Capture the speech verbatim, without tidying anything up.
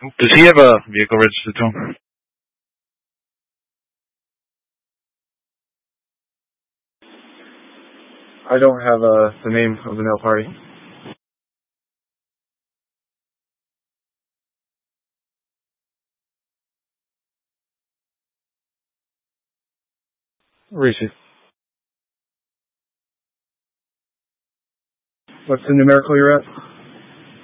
Does he have a vehicle registered to him? I don't have uh, the name of the male party. Reese. What's the numerical you're at?